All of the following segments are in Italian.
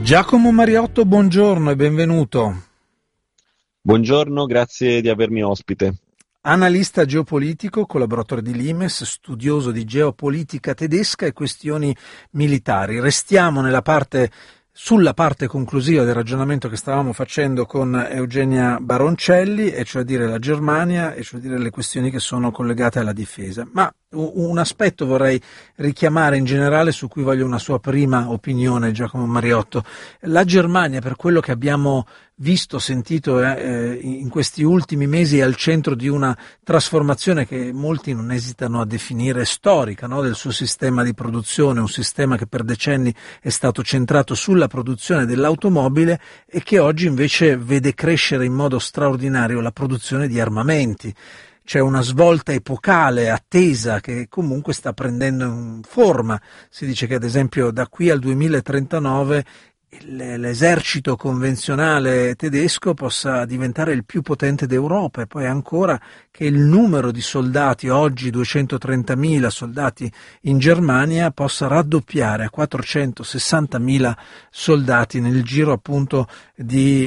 Giacomo Mariotto, buongiorno e benvenuto. Buongiorno, grazie di avermi ospite. Analista geopolitico, collaboratore di Limes, studioso di geopolitica tedesca e questioni militari. Restiamo sulla parte conclusiva del ragionamento che stavamo facendo con Eugenia Baroncelli, e cioè dire la Germania, e cioè dire le questioni che sono collegate alla difesa. Ma un aspetto vorrei richiamare in generale, su cui voglio una sua prima opinione, Giacomo Mariotto. La Germania, per quello che abbiamo visto, sentito in questi ultimi mesi, è al centro di una trasformazione che molti non esitano a definire storica, no? Del suo sistema di produzione, un sistema che per decenni è stato centrato sulla produzione dell'automobile e che oggi invece vede crescere in modo straordinario la produzione di armamenti. C'è una svolta epocale attesa che comunque sta prendendo forma. Si dice che ad esempio da qui al 2039 l'esercito convenzionale tedesco possa diventare il più potente d'Europa, e poi ancora che il numero di soldati, oggi 230.000 soldati in Germania, possa raddoppiare a 460.000 soldati nel giro appunto di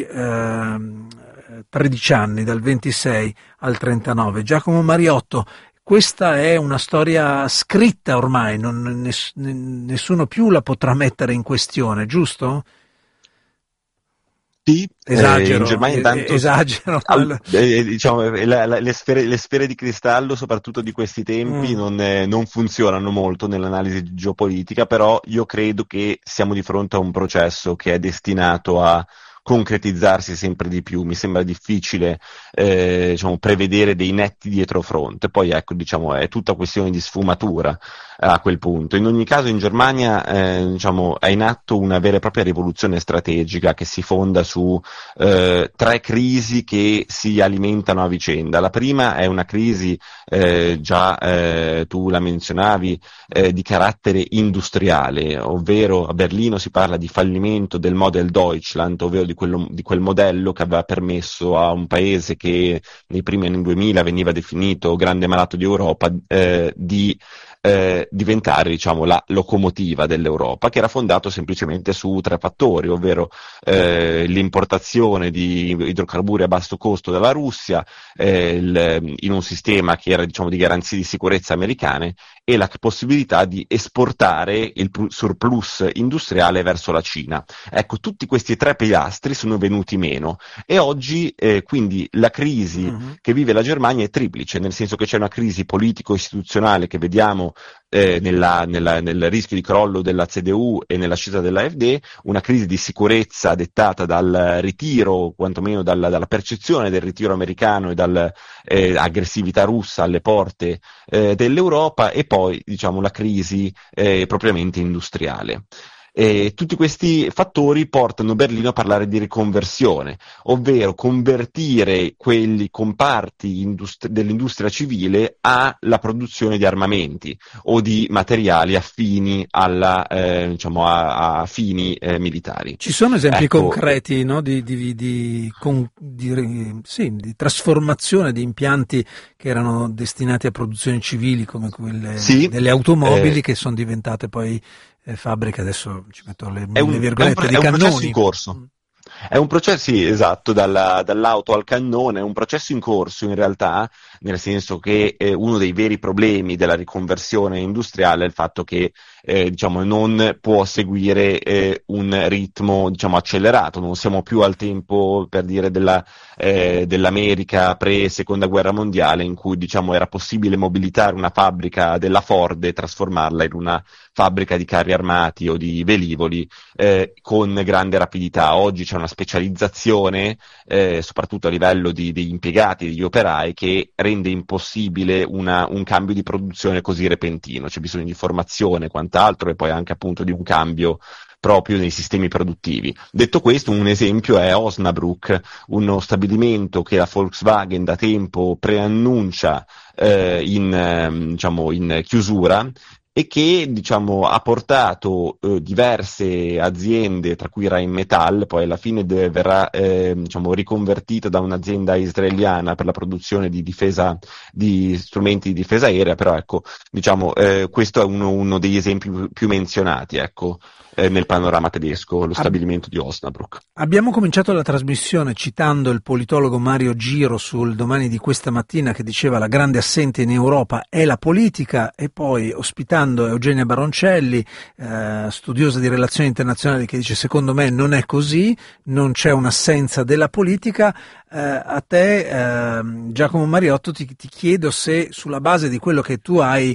13 anni, dal 26 al 39. Giacomo Mariotto, questa è una storia scritta ormai, nessuno più la potrà mettere in questione, giusto? Sì, in Germania intanto esagero. diciamo, le sfere di cristallo, soprattutto di questi tempi, non funzionano molto nell'analisi geopolitica, però io credo che siamo di fronte a un processo che è destinato a concretizzarsi sempre di più. Mi sembra difficile prevedere dei netti dietrofront. Poi ecco, diciamo, è tutta questione di sfumatura a quel punto. In ogni caso in Germania è in atto una vera e propria rivoluzione strategica che si fonda su tre crisi che si alimentano a vicenda. La prima è una crisi, tu la menzionavi, di carattere industriale, ovvero a Berlino si parla di fallimento del Model Deutschland, ovvero di quel modello che aveva permesso a un paese che nei primi anni 2000 veniva definito grande malato di Europa di diventare, diciamo, la locomotiva dell'Europa, che era fondato semplicemente su tre fattori, ovvero l'importazione di idrocarburi a basso costo dalla Russia, in un sistema che era, diciamo, di garanzie di sicurezza americane, e la possibilità di esportare il surplus industriale verso la Cina. Ecco, tutti questi tre pilastri sono venuti meno, e oggi quindi la crisi che vive la Germania è triplice, nel senso che c'è una crisi politico-istituzionale che vediamo nel rischio di crollo della CDU e nell'ascesa dell'AfD, una crisi di sicurezza dettata dal ritiro, quantomeno dalla percezione del ritiro americano e dall'aggressività russa alle porte dell'Europa, e poi, diciamo, la crisi propriamente industriale. Tutti questi fattori portano Berlino a parlare di riconversione, ovvero convertire quelli comparti dell'industria civile alla produzione di armamenti o di materiali affini a fini militari. Ci sono esempi Ecco, concreti, no, di trasformazione di impianti che erano destinati a produzioni civili, come quelle sì, delle automobili, che sono diventate poi fabbriche, adesso ci metto le virgolette, di è un cannoni. processo in corso. È un processo, sì, esatto, dall'auto al cannone, è un processo in corso in realtà, nel senso che uno dei veri problemi della riconversione industriale è il fatto che non può seguire un ritmo, diciamo, accelerato. Non siamo più al tempo, per dire, dell'America pre-seconda guerra mondiale, in cui, diciamo, era possibile mobilitare una fabbrica della Ford e trasformarla in una fabbrica di carri armati o di velivoli con grande rapidità. Oggi c'è una specializzazione, soprattutto a livello degli impiegati, degli operai, che rende impossibile un cambio di produzione così repentino. C'è bisogno di formazione, quant'altro, e poi anche appunto di un cambio proprio nei sistemi produttivi. Detto questo, un esempio è Osnabrück, uno stabilimento che la Volkswagen da tempo preannuncia in chiusura, e che diciamo ha portato diverse aziende, tra cui Rheinmetall, poi alla fine verrà diciamo riconvertita da un'azienda israeliana per la produzione di strumenti di difesa aerea, però ecco, diciamo questo è uno degli esempi più menzionati, ecco, nel panorama tedesco, lo stabilimento di Osnabrück. Abbiamo cominciato la trasmissione citando il politologo Mario Giro sul Domani di questa mattina, che diceva la grande assente in Europa è la politica, e poi ospitando Eugenia Baroncelli, studiosa di relazioni internazionali, che dice secondo me non è così, non c'è un'assenza della politica. A te Giacomo Mariotto ti chiedo se, sulla base di quello che tu hai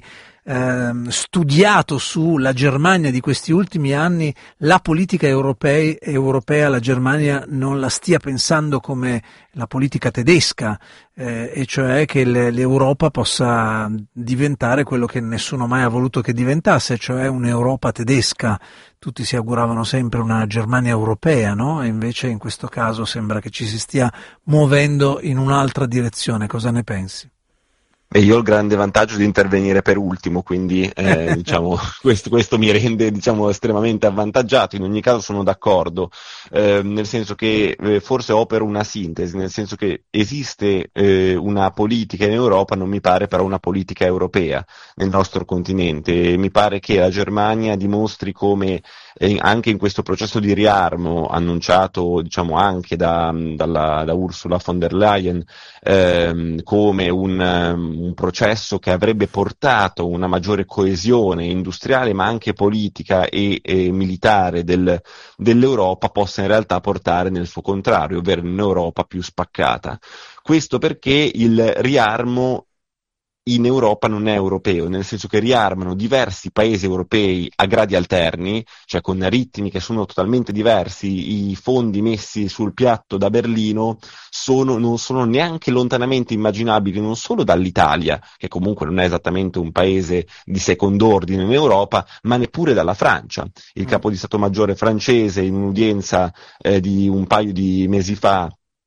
studiato sulla Germania di questi ultimi anni, la politica europea la Germania non la stia pensando come la politica tedesca, e cioè che l'Europa possa diventare quello che nessuno mai ha voluto che diventasse, cioè un'Europa tedesca. Tutti si auguravano sempre una Germania europea, no? E invece in questo caso sembra che ci si stia muovendo in un'altra direzione. Cosa ne pensi? E io ho il grande vantaggio di intervenire per ultimo, quindi diciamo, questo mi rende diciamo, estremamente avvantaggiato. In ogni caso sono d'accordo, nel senso che forse opero una sintesi, nel senso che esiste una politica in Europa, non mi pare però una politica europea nel nostro continente. Mi pare che la Germania dimostri come anche in questo processo di riarmo annunciato diciamo, anche da Ursula von der Leyen come un processo che avrebbe portato una maggiore coesione industriale ma anche politica e militare dell'Europa, possa in realtà portare nel suo contrario, ovvero un'Europa più spaccata. Questo perché il riarmo in Europa non è europeo, nel senso che riarmano diversi paesi europei a gradi alterni, cioè con ritmi che sono totalmente diversi. I fondi messi sul piatto da Berlino non sono neanche lontanamente immaginabili, non solo dall'Italia, che comunque non è esattamente un paese di second'ordine in Europa, ma neppure dalla Francia. Il capo di Stato Maggiore francese, in un'udienza di un paio di mesi fa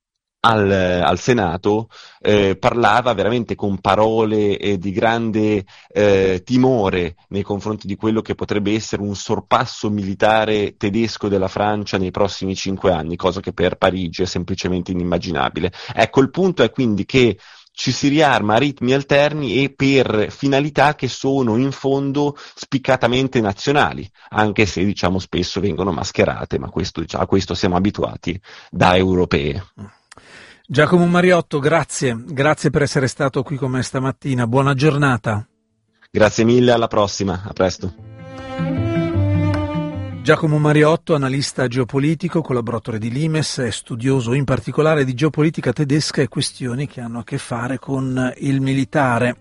al Senato, parlava veramente con parole di grande timore nei confronti di quello che potrebbe essere un sorpasso militare tedesco della Francia nei prossimi 5 anni, cosa che per Parigi è semplicemente inimmaginabile. Ecco, il punto è quindi che ci si riarma a ritmi alterni e per finalità che sono in fondo spiccatamente nazionali, anche se diciamo spesso vengono mascherate, ma a questo siamo abituati da europee. Giacomo Mariotto, grazie per essere stato qui con me stamattina, buona giornata. Grazie mille, alla prossima, a presto. Giacomo Mariotto, analista geopolitico, collaboratore di Limes, è studioso in particolare di geopolitica tedesca e questioni che hanno a che fare con il militare.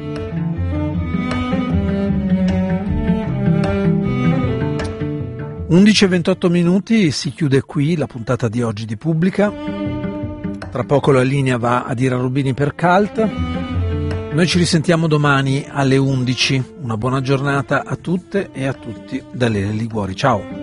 (11:28) si chiude qui la puntata di oggi di Pubblica. Tra poco la linea va ad Ira Rubini per Cult. Noi ci risentiamo domani alle 11. Una buona giornata a tutte e a tutti da Lele Liguori. Ciao!